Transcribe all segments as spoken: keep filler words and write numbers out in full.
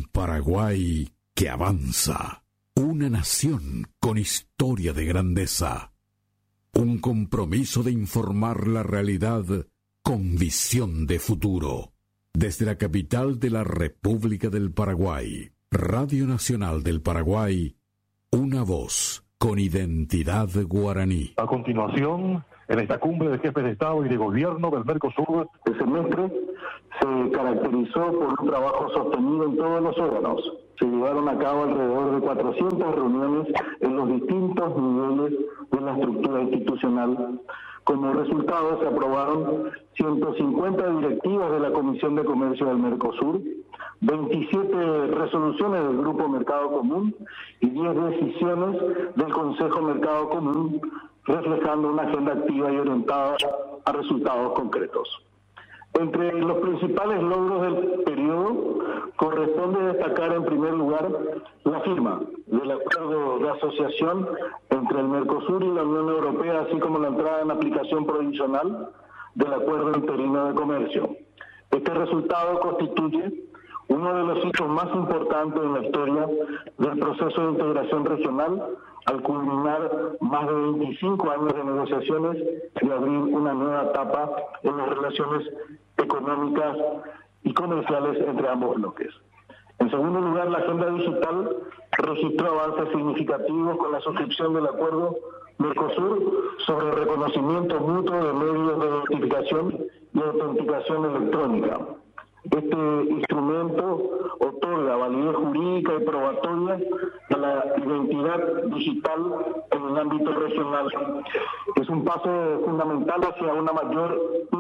Un Paraguay que avanza. Una nación con historia de grandeza. Un compromiso de informar la realidad con visión de futuro. Desde la capital de la República del Paraguay, Radio Nacional del Paraguay, una voz con identidad guaraní. A continuación, en esta cumbre de jefes de Estado y de Gobierno del Mercosur, el semestre se caracterizó por un trabajo sostenido en todos los órganos. Se llevaron a cabo alrededor de cuatrocientas reuniones en los distintos niveles de la estructura institucional. Como resultado, se aprobaron ciento cincuenta directivas de la Comisión de Comercio del Mercosur, veintisiete resoluciones del Grupo Mercado Común y diez decisiones del Consejo Mercado Común, reflejando una agenda activa y orientada a resultados concretos. Entre los principales logros del periodo, corresponde destacar en primer lugar la firma del acuerdo de asociación entre el Mercosur y la Unión Europea, así como la entrada en aplicación provisional del acuerdo interino de comercio. Este resultado constituye uno de los hitos más importantes en la historia del proceso de integración regional, al culminar más de veinticinco años de negociaciones y abrir una nueva etapa en las relaciones económicas y comerciales entre ambos bloques. En segundo lugar, la agenda digital registró avances significativos con la suscripción del acuerdo Mercosur sobre reconocimiento mutuo de medios de identificación y autenticación electrónica. Este instrumento otorga validez jurídica y probatoria de la identidad digital en el ámbito regional. Es un paso fundamental hacia una mayor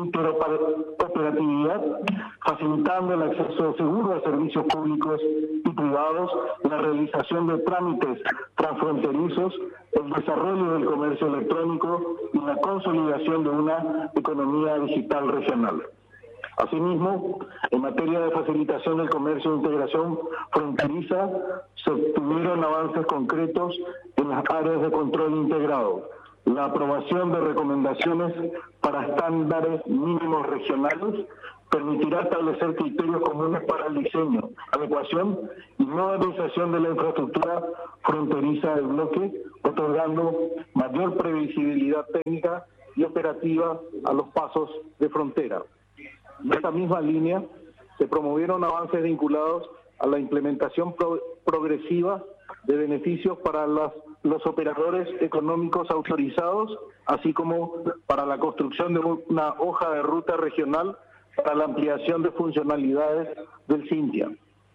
interoperatividad, facilitando el acceso seguro a servicios públicos y privados, la realización de trámites transfronterizos, el desarrollo del comercio electrónico y la consolidación de una economía digital regional. Asimismo, en materia de facilitación del comercio e integración fronteriza, se obtuvieron avances concretos en las áreas de control integrado, la aprobación de recomendaciones para estándares mínimos regionales permitirá establecer criterios comunes para el diseño, adecuación y modernización de la infraestructura fronteriza del bloque, otorgando mayor previsibilidad técnica y operativa a los pasos de frontera. En esta misma línea, se promovieron avances vinculados a la implementación pro progresiva de beneficios para las, los operadores económicos autorizados, así como para la construcción de una hoja de ruta regional para la ampliación de funcionalidades del Cintia.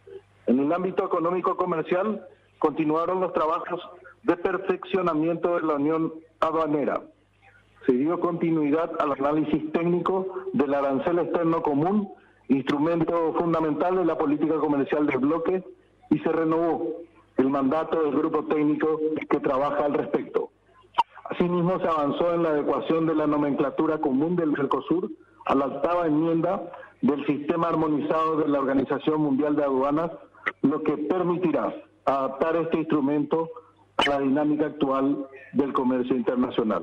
En el ámbito económico-comercial, continuaron los trabajos de perfeccionamiento de la Unión Aduanera. Se dio continuidad al análisis técnico del arancel externo común, instrumento fundamental de la política comercial del bloque, y se renovó el mandato del grupo técnico que trabaja al respecto. Asimismo, se avanzó en la adecuación de la nomenclatura común del Mercosur a la octava enmienda del sistema armonizado de la Organización Mundial de Aduanas, lo que permitirá adaptar este instrumento a la dinámica actual del comercio internacional.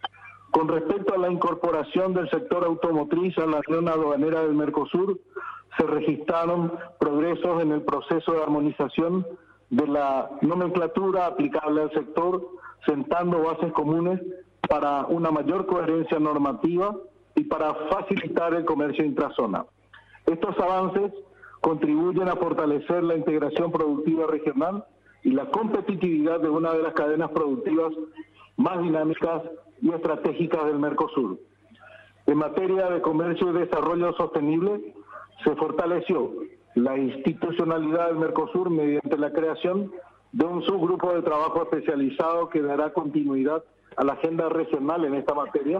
Con respecto a la incorporación del sector automotriz a la Unión Aduanera del Mercosur, se registraron progresos en el proceso de armonización de la nomenclatura aplicable al sector, sentando bases comunes para una mayor coherencia normativa y para facilitar el comercio intrazona. Estos avances contribuyen a fortalecer la integración productiva regional y la competitividad de una de las cadenas productivas más dinámicas y estratégicas del Mercosur. En materia de comercio y desarrollo sostenible, se fortaleció la institucionalidad del Mercosur mediante la creación de un subgrupo de trabajo especializado que dará continuidad a la agenda regional en esta materia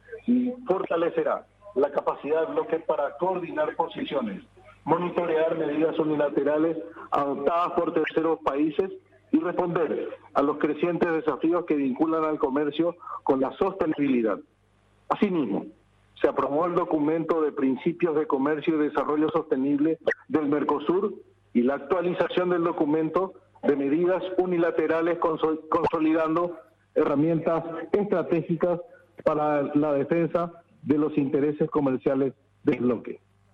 y fortalecerá la capacidad del bloque para coordinar posiciones, monitorear medidas unilaterales adoptadas por terceros países y responder a los crecientes desafíos que vinculan al comercio con la sostenibilidad. Asimismo, se aprobó el documento de principios de comercio y desarrollo sostenible del Mercosur y la actualización del documento de medidas unilaterales consolidando herramientas estratégicas para la defensa de los intereses comerciales del bloque.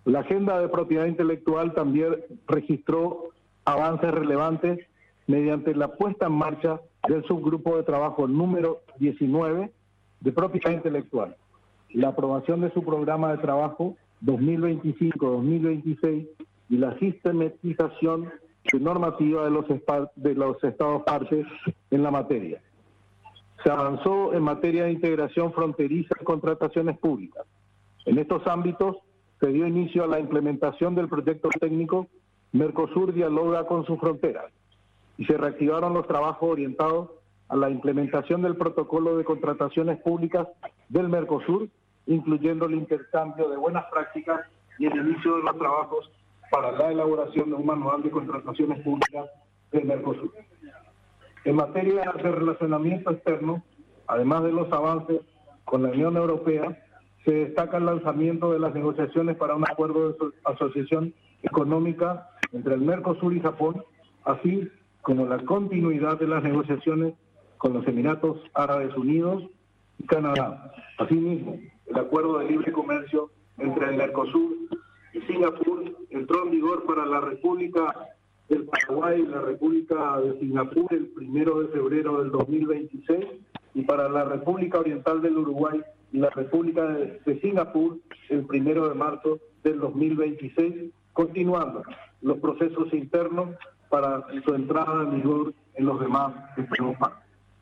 La agenda de propiedad intelectual también registró avances relevantes mediante la puesta en marcha del subgrupo de trabajo número diecinueve de propiedad intelectual, la aprobación de su programa de trabajo dos mil veinticinco a dos mil veintiséis y la sistematización de normativa de los, de los estados partes en la materia. Se avanzó en materia de integración fronteriza y contrataciones públicas. En estos ámbitos se dio inicio a la implementación del proyecto técnico Mercosur Dialoga con sus fronteras y se reactivaron los trabajos orientados a la implementación del protocolo de contrataciones públicas del Mercosur, incluyendo el intercambio de buenas prácticas y el inicio de los trabajos para la elaboración de un manual de contrataciones públicas del Mercosur. En materia de relacionamiento externo, además de los avances con la Unión Europea, se destaca el lanzamiento de las negociaciones para un acuerdo de asociación económica entre el Mercosur y Japón, así como la continuidad de las negociaciones con los Emiratos Árabes Unidos y Canadá. Asimismo, el acuerdo de libre comercio entre el Mercosur y Singapur entró en vigor para la República del Paraguay y la República de Singapur el primero de febrero del dos mil veintiséis y para la República Oriental del Uruguay y la República de, de Singapur el primero de marzo del dos mil veintiséis, continuando los procesos internos para su entrada en vigor en los demás estados partes.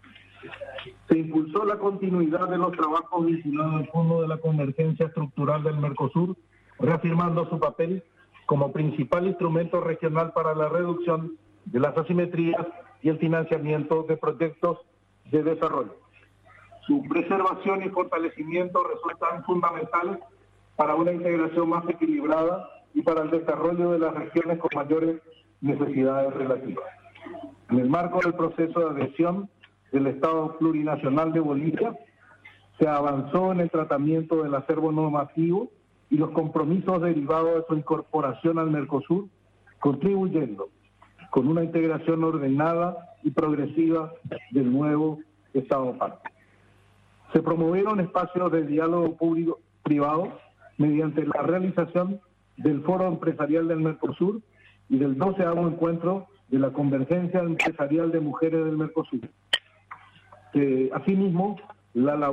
Se impulsó la continuidad de los trabajos vinculados al Fondo de la Convergencia Estructural del Mercosur, reafirmando su papel como principal instrumento regional para la reducción de las asimetrías y el financiamiento de proyectos de desarrollo. Su preservación y fortalecimiento resultan fundamentales para una integración más equilibrada y para el desarrollo de las regiones con mayores necesidades relativas. En el marco del proceso de adhesión del Estado Plurinacional de Bolivia, se avanzó en el tratamiento del acervo normativo y los compromisos derivados de su incorporación al Mercosur, contribuyendo con una integración ordenada y progresiva del nuevo Estado parte. Se promovieron espacios de diálogo público-privado mediante la realización del Foro Empresarial del Mercosur y del doceavo encuentro de la Convergencia Empresarial de Mujeres del Mercosur. Eh, asimismo, la labor